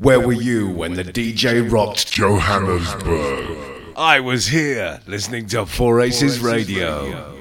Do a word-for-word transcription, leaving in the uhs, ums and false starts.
Where were you when the D J rocked Johannesburg? I was here, listening to Four Aces Radio.